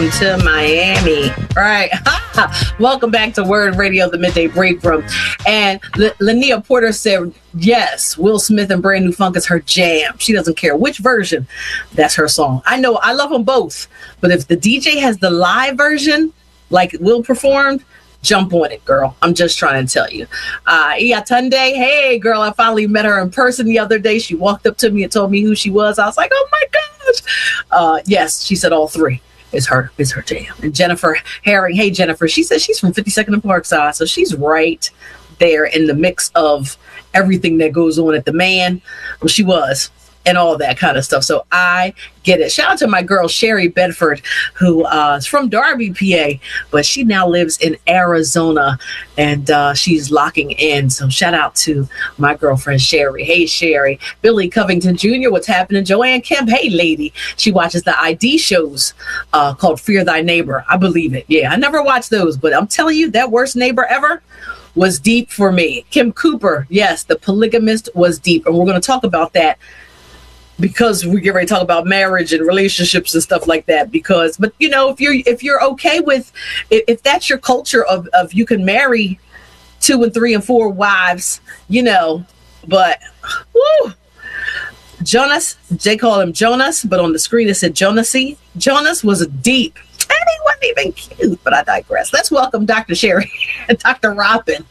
Welcome to Miami. All right. Welcome back to Word Radio, the Midday Break Room. And Linnea Porter said, yes, Will Smith and Brand New Funk is her jam. She doesn't care which version. That's her song. I know. I love them both. But if the DJ has the live version, like Will performed, jump on it, girl. I'm just trying to tell you. Iatunde, hey, girl, I finally met her in person the other day. She walked up to me and told me who she was. I was like, oh, my gosh. Yes, she said all three is her jam. And Jennifer Herring, hey, Jennifer, she says she's from 52nd and Parkside, so she's right there in the mix of everything that goes on at the Man. Well, she was. And all that kind of stuff. So I get it. Shout out to my girl, Sherry Bedford, who is from Darby, PA, but she now lives in Arizona and she's locking in. So shout out to my girlfriend, Sherry. Hey, Sherry. Billy Covington Jr., what's happening? Joanne Kemp, hey, lady. She watches the ID shows called Fear Thy Neighbor. I believe it. Yeah, I never watched those, but I'm telling you, that worst neighbor ever was deep for me. Kim Cooper, yes, the polygamist was deep. And we're going to talk about that because we get ready to talk about marriage and relationships and stuff like that. But you know, if you're okay with, if that's your culture of you can marry 2 and 3 and 4 wives, you know, but woo, Jonas, they call him Jonas, but on the screen it said Jonasy. Jonas was deep. And he wasn't even cute, but I digress. Let's welcome Dr. Sherry and Dr. Robin.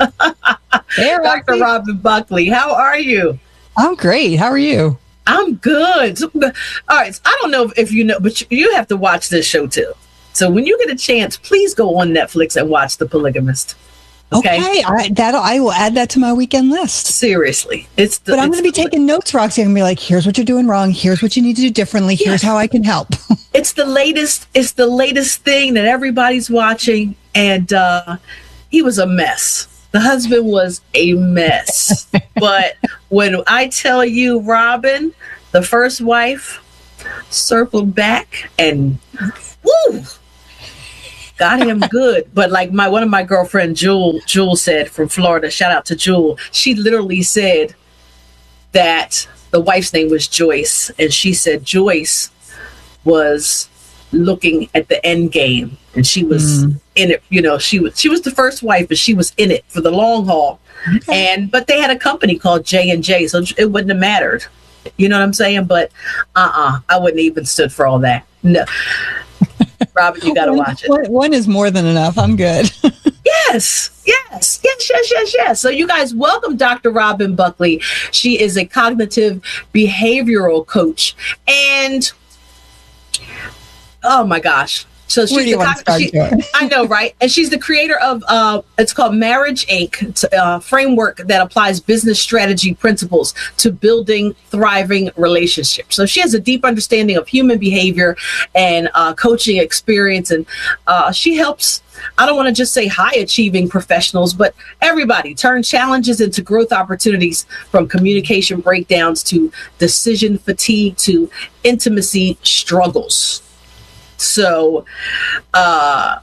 Hey, Dr. Robin Buckley, how are you? I'm great. How are you? I'm good. All right. So I don't know if you know, but you have to watch this show too. So when you get a chance, please go on Netflix and watch The Polygamist. Okay. I will add that to my weekend list. Seriously. But I'm going to be taking notes, Roxy. I'm going to be like, here's what you're doing wrong. Here's what you need to do differently. Here's how I can help. It's the latest thing that everybody's watching. And he was a mess. The husband was a mess. But when I tell you, Robin, the first wife circled back and woo, got him good. But like one of my girlfriend, Jewel said from Florida, shout out to Jewel. She literally said that the wife's name was Joyce. And she said Joyce was looking at the end game and she was in it. You know, she was the first wife, but she was in it for the long haul. Okay. But they had a company called J&J, so it wouldn't have mattered. You know what I'm saying? But I wouldn't even stood for all that. No. Robin, you got to watch it. One is more than enough. I'm good. Yes. So you guys, welcome Dr. Robin Buckley. She is a cognitive behavioral coach. And oh my gosh. So she's I know, right? And she's the creator of it's called Marriage Inc., framework that applies business strategy principles to building thriving relationships. So she has a deep understanding of human behavior and coaching experience, and she helps, I don't want to just say high achieving professionals, but everybody turn challenges into growth opportunities, from communication breakdowns to decision fatigue to intimacy struggles. So, yeah,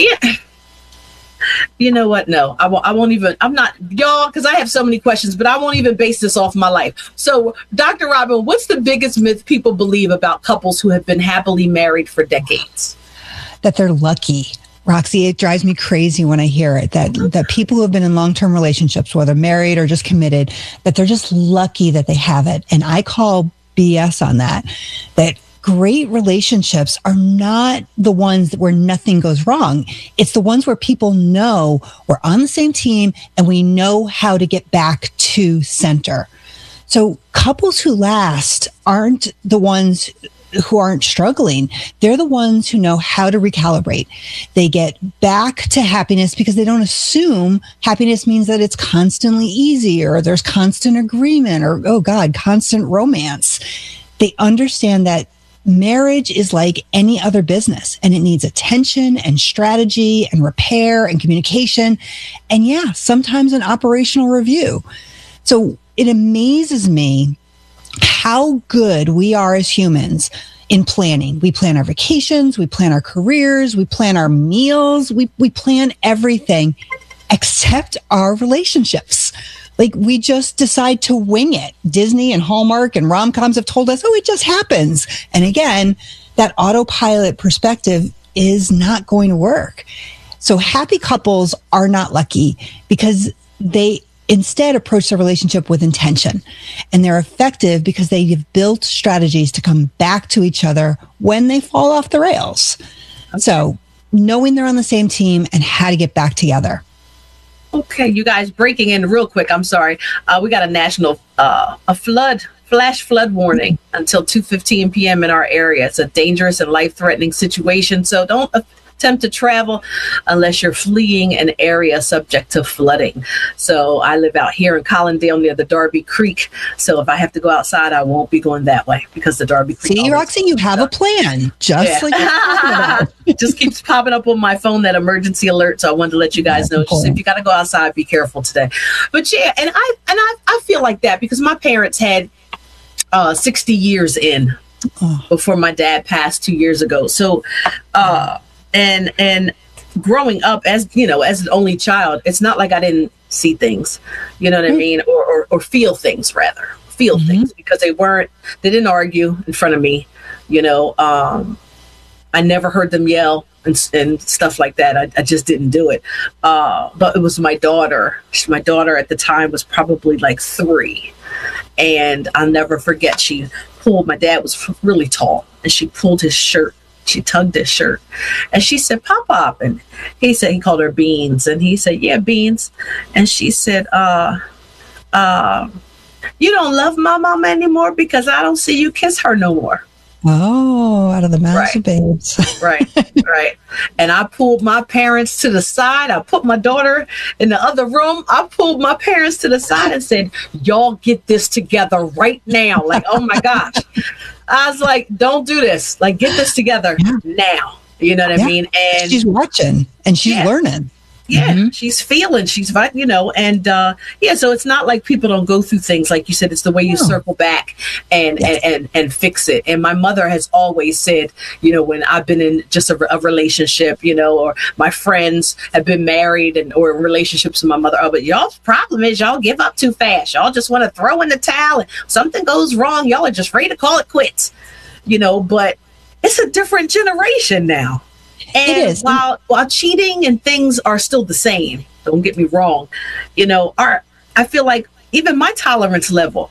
you know what? No, I won't even, I'm not, y'all, because I have so many questions, but I won't even base this off my life. So, Dr. Robin, what's the biggest myth people believe about couples who have been happily married for decades? That they're lucky. Roxy, it drives me crazy when I hear it, that people who have been in long-term relationships, whether married or just committed, that they're just lucky that they have it. And I call BS on that great relationships are not the ones where nothing goes wrong. It's the ones where people know we're on the same team and we know how to get back to center. So couples who last aren't the ones who aren't struggling. They're the ones who know how to recalibrate. They get back to happiness because they don't assume happiness means that it's constantly easy or there's constant agreement or, oh God, constant romance. They understand that marriage is like any other business and it needs attention and strategy and repair and communication. And yeah, sometimes an operational review. So it amazes me how good we are as humans in planning. We plan our vacations, we plan our careers, we plan our meals, we plan everything except our relationships. Like we just decide to wing it. Disney and Hallmark and rom-coms have told us, oh, it just happens. And again, that autopilot perspective is not going to work. So happy couples are not lucky because they instead approach their relationship with intention, and they're effective because they've built strategies to come back to each other when they fall off the rails. Okay. So knowing they're on the same team and how to get back together. Okay, you guys, breaking in real quick. I'm sorry. We got a national flash flood warning until 2:15 p.m. in our area. It's a dangerous and life-threatening situation. So don't attempt to travel unless you're fleeing an area subject to flooding. So I live out here in Collindale near the Darby Creek. So if I have to go outside, I won't be going that way because the Darby Creek. See, Roxy, you have a plan. Just like it just keeps popping up on my phone, that emergency alert. So I wanted to let you guys know, just if you got to go outside, be careful today. But yeah, and I feel like that because my parents had 60 years in before my dad passed 2 years ago. So, and growing up as an only child, it's not like I didn't see things, you know what I mean? Or feel things rather, things, because they didn't argue in front of me. I never heard them yell and stuff like that. I just didn't do it. But it was my daughter. My daughter at the time was probably like 3. And I'll never forget, my dad was really tall, and she pulled his shirt. She tugged his shirt, and she said, "Pop," and he called her Beans, and he said, "Yeah, Beans," and she said, "You don't love my mama anymore because I don't see you kiss her no more." Oh, out of the mouths of babes. Right. And I pulled my parents to the side. I put my daughter in the other room. I pulled my parents to the side and said, "Y'all get this together right now." Like, oh my gosh. I was like, don't do this. Like, get this together now. You know what I mean? And she's watching and she's learning. Yeah, she's feeling, so it's not like people don't go through things. Like you said, it's the way you circle back and fix it. And my mother has always said, when I've been in just a relationship, or my friends have been married or in relationships with my mother, but y'all's problem is y'all give up too fast. Y'all just want to throw in the towel, and something goes wrong, y'all are just ready to call it quits, but it's a different generation now. And it is. While cheating and things are still the same, don't get me wrong, I feel like even my tolerance level,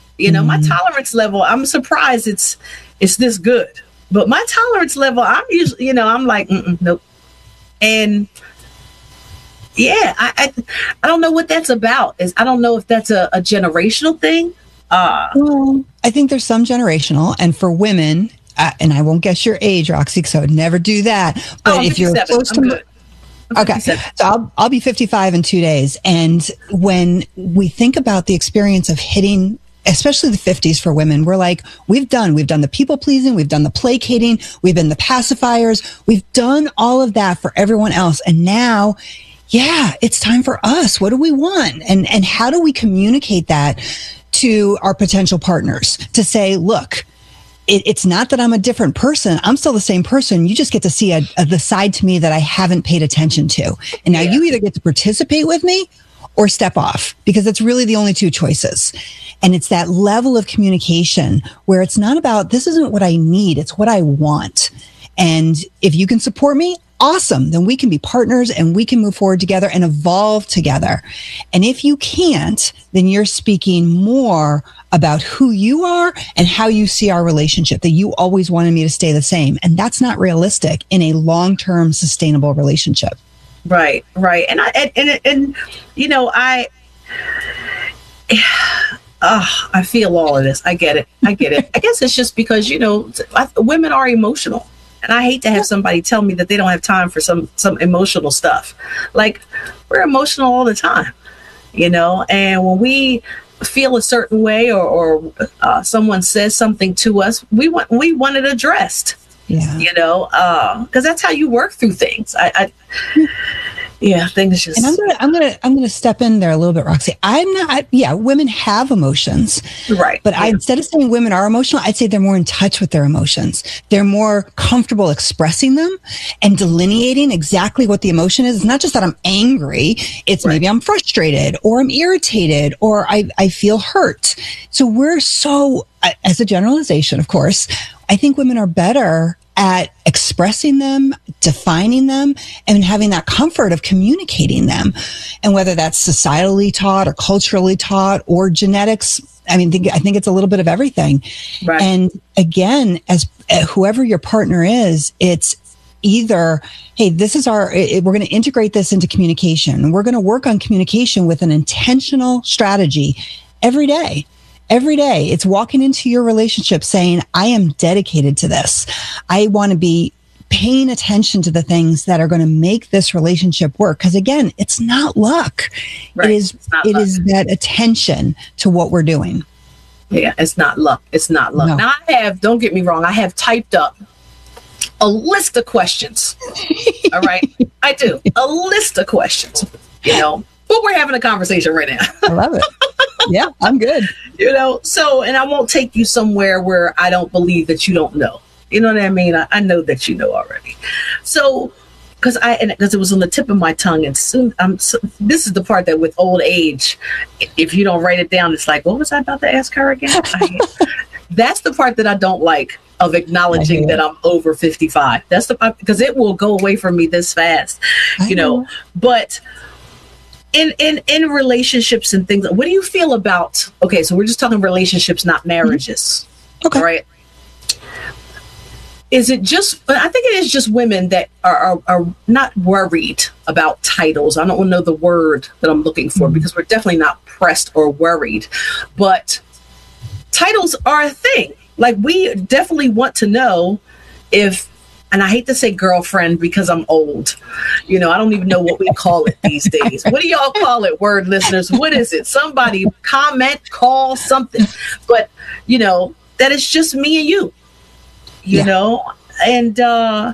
I'm surprised it's this good. But my tolerance level, I'm usually, I'm like, nope. And yeah, I don't know what that's about. I don't know if that's a generational thing. Well, I think there's some generational, and for women. And I won't guess your age, Roxy, because I would never do that. But if you're close to, okay, so I'll be 55 in 2 days. And when we think about the experience of hitting, especially the 50s for women, we're like, we've done the people pleasing, we've done the placating, we've been the pacifiers, we've done all of that for everyone else, and now, it's time for us. What do we want, and how do we communicate that to our potential partners to say, look. It's not that I'm a different person. I'm still the same person. You just get to see the side to me that I haven't paid attention to. And now you either get to participate with me or step off, because that's really the only two choices. And it's that level of communication where it's not about, this isn't what I need, it's what I want. And if you can support me, awesome. Then we can be partners and we can move forward together and evolve together. And if you can't, then you're speaking more about who you are and how you see our relationship, that you always wanted me to stay the same. And that's not realistic in a long-term sustainable relationship. Right. And I feel all of this. I get it. I guess it's just because, women are emotional. And I hate to have somebody tell me that they don't have time for some emotional stuff. Like, we're emotional all the time, and when we feel a certain way or someone says something to us, we want it addressed. Because that's how you work through things. Things just. And I'm gonna step in there a little bit, Roxy. Women have emotions, right? But instead of saying women are emotional, I'd say they're more in touch with their emotions. They're more comfortable expressing them and delineating exactly what the emotion is. It's not just that I'm angry. It's maybe I'm frustrated or I'm irritated or I feel hurt. So we're as a generalization, of course, I think women are better at expressing them, defining them, and having that comfort of communicating them. And whether that's societally taught or culturally taught or genetics, I think it's a little bit of everything. Right. And again, as whoever your partner is, it's either, hey, we're going to integrate this into communication. We're going to work on communication with an intentional strategy every day. Every day, it's walking into your relationship saying, I am dedicated to this. I want to be paying attention to the things that are going to make this relationship work. Because again, it's not luck. Right. It is that attention to what we're doing. Yeah, it's not luck. It's not luck. No. Now don't get me wrong, I have typed up a list of questions. All right. I do. A list of questions, but we're having a conversation right now. I love it. Yeah, I'm good. And I won't take you somewhere where I don't believe that you don't know. You know what I mean? I know that you know already. So, because it was on the tip of my tongue, and soon, this is the part that with old age, if you don't write it down, it's like, what was I about to ask her again? That's the part that I don't like of acknowledging that I'm over 55. That's the part, because it will go away from me this fast, but in relationships and things, what do you feel about, okay, so we're just talking relationships, not marriages. Okay. Right. Is it just, I think it is just women that are not worried about titles. I don't know the word that I'm looking for, because we're definitely not pressed or worried, but titles are a thing. Like, we definitely want to know if, and I hate to say girlfriend because I'm old. I don't even know what we call it these days. What do y'all call it, word listeners? What is it? Somebody comment, call something. But, that is just me and you, know? And I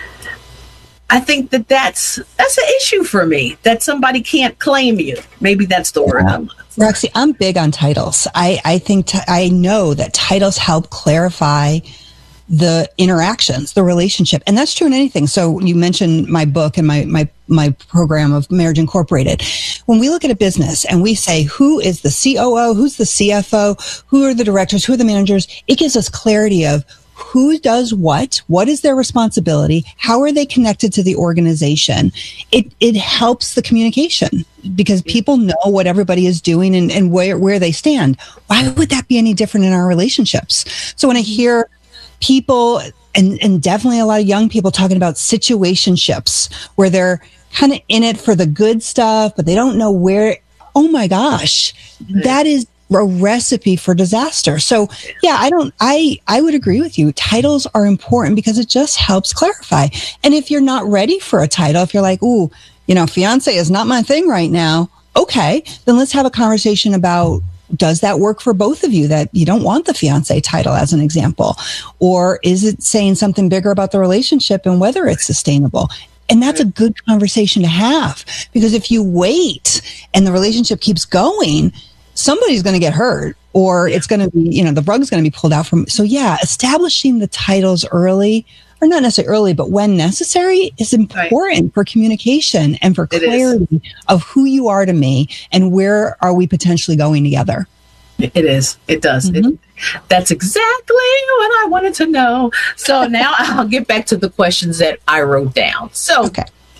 think that's an issue for me, that somebody can't claim you. Maybe that's the word. Roxy, I'm big on titles. I think I know that titles help clarify the interactions, the relationship. And that's true in anything. So you mentioned my book and my program of Marriage Incorporated. When we look at a business and we say, who is the COO, who's the CFO, who are the directors, who are the managers, it gives us clarity of who does what is their responsibility, how are they connected to the organization. It helps the communication, because people know what everybody is doing and where they stand. Why would that be any different in our relationships? So when I hear people, and definitely a lot of young people, talking about situationships where they're kind of in it for the good stuff, but they don't know where, oh my gosh, that is a recipe for disaster. So yeah, I would agree with you. Titles are important because it just helps clarify. And if you're not ready for a title, if you're like, ooh, fiance is not my thing right now. Okay, then let's have a conversation about, does that work for both of you, that you don't want the fiance title as an example? Or is it saying something bigger about the relationship and whether it's sustainable? And that's a good conversation to have, because if you wait and the relationship keeps going, somebody's going to get hurt, or it's going to be, the rug's going to be pulled out from. So yeah, establishing the titles early, or not necessarily early, but when necessary, is important for communication and for clarity of who you are to me and where are we potentially going together. It is. It does. Mm-hmm. That's exactly what I wanted to know. So now I'll get back to the questions that I wrote down. So,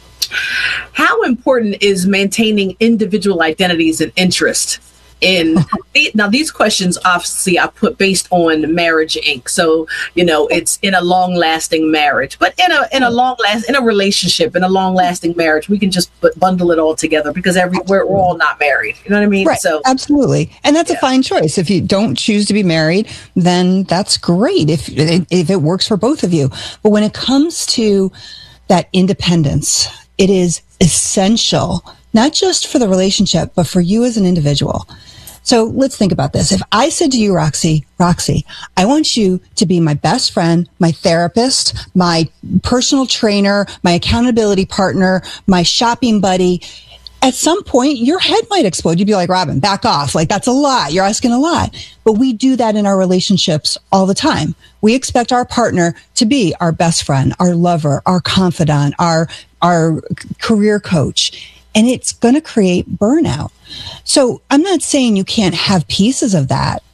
how important is maintaining individual identities and interests now these questions obviously I put based on Marriage Inc. So it's in a long-lasting marriage, but in a relationship, in a long-lasting marriage, we can just bundle it all together, because we're all not married. You know what I mean? Right. So absolutely, and that's a fine choice. If you don't choose to be married, then that's great. If it works for both of you, but when it comes to that independence, it is essential, not just for the relationship, but for you as an individual. So let's think about this. If I said to you, Roxy, I want you to be my best friend, my therapist, my personal trainer, my accountability partner, my shopping buddy, at some point your head might explode. You'd be like, Robin, back off. Like, that's a lot. You're asking a lot. But we do that in our relationships all the time. We expect our partner to be our best friend, our lover, our confidant, our career coach. And it's going to create burnout. So I'm not saying you can't have pieces of that,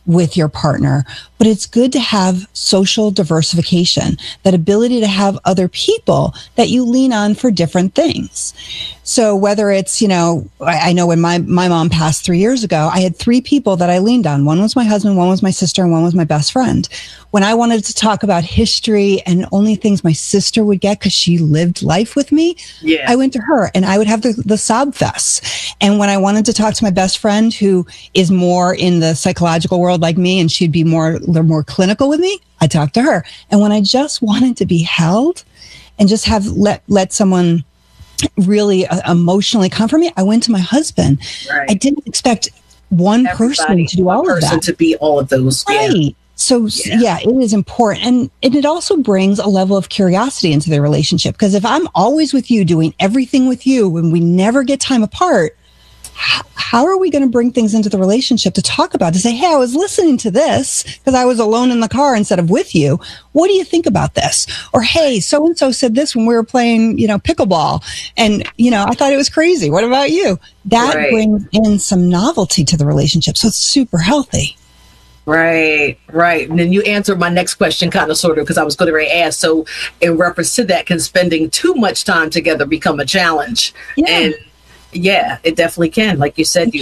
with your partner, but it's good to have social diversification, that ability to have other people that you lean on for different things. So whether it's, I know when my mom passed 3 years ago, I had 3 people that I leaned on. One was my husband, one was my sister, and one was my best friend. When I wanted to talk about history and only things my sister would get because she lived life with me, I went to her and I would have the sob fest. And when I wanted to talk to my best friend, who is more in the psychological world like me, and she'd be more clinical with me, I talked to her. And when I just wanted to be held and just have let someone really emotionally comfort me, I went to my husband. Right. I didn't expect one person to do all of that. To be all of those. Right. Yeah. So yeah, it is important. And it also brings a level of curiosity into the relationship. Because if I'm always with you, doing everything with you, and we never get time apart, how are we going to bring things into the relationship to talk about, to say, hey, I was listening to this because I was alone in the car instead of with you. What do you think about this? Or, hey, so-and-so said this when we were playing, pickleball. And, I thought it was crazy. What about you? That brings in some novelty to the relationship. So it's super healthy. Right. And then you answered my next question kind of sort of, because I was going to ask. So in reference to that, can spending too much time together become a challenge? Yeah. And yeah, it definitely can. Like you said,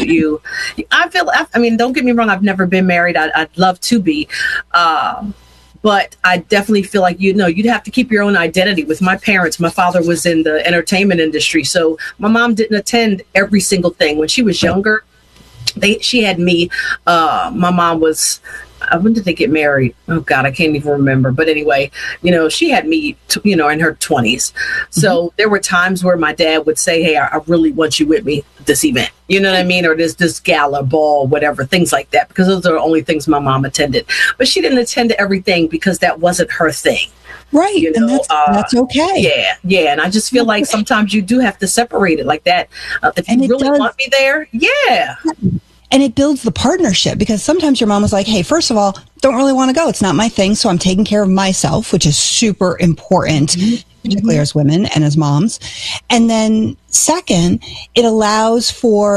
I mean, don't get me wrong. I've never been married. I'd love to be. But I definitely feel like, you'd have to keep your own identity. With my parents, my father was in the entertainment industry. So my mom didn't attend every single thing. When she was younger, she had me. My mom was, when did they get married? Oh God, I can't even remember. But anyway, she had me, in her 20s. So there were times where my dad would say, hey, I really want you with me at this event. You know what I mean? Or this gala, ball, whatever, things like that, because those are the only things my mom attended. But she didn't attend everything because that wasn't her thing. Right. And that's okay. Yeah. And I just feel like sometimes you do have to separate it like that. If you really want me there, yeah. And it builds the partnership, because sometimes your mom was like, hey, first of all, don't really want to go. It's not my thing. So I'm taking care of myself, which is super important, particularly as women and as moms. And then second, it allows for